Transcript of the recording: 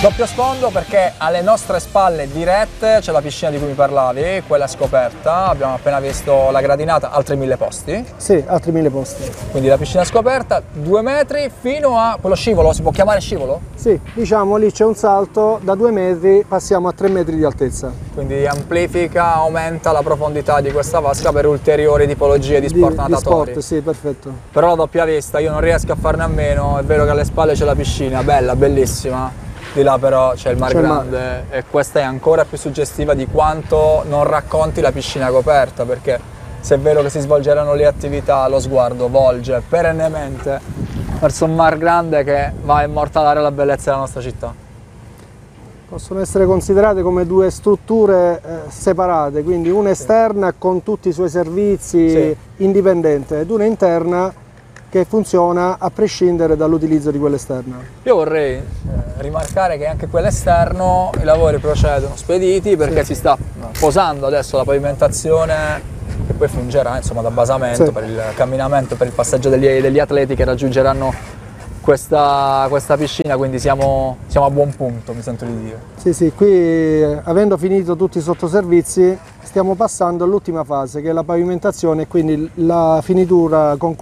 Doppio sfondo perché alle nostre spalle dirette c'è la piscina di cui mi parlavi, quella scoperta, abbiamo appena visto la gradinata, altri 1000 posti. Sì, altri 1000 posti. Quindi la piscina scoperta, 2 metri fino a quello scivolo, si può chiamare scivolo? Sì, diciamo lì c'è un salto, da 2 metri passiamo a 3 metri di altezza. Quindi amplifica, aumenta la profondità di questa vasca per ulteriori tipologie di sport natatori. Di sport, sì, perfetto. Però la doppia vista, io non riesco a farne a meno, è vero che alle spalle c'è la piscina, bella, bellissima. Di là però c'è il Mar Grande e questa è ancora più suggestiva di quanto non racconti la piscina coperta, perché se è vero che si svolgeranno le attività, lo sguardo volge perennemente verso un Mar Grande che va a immortalare la bellezza della nostra città. Possono essere considerate come due strutture separate, quindi una esterna con tutti i suoi servizi indipendente ed una interna che funziona a prescindere dall'utilizzo di quella esterna. Io vorrei rimarcare che anche quell'esterno i lavori procedono spediti perché si sta posando adesso la pavimentazione che poi fungerà insomma da basamento per il camminamento, per il passaggio degli atleti che raggiungeranno questa piscina, quindi siamo a buon punto, mi sento di dire. Sì, sì, qui avendo finito tutti i sottoservizi stiamo passando all'ultima fase che è la pavimentazione e quindi la finitura con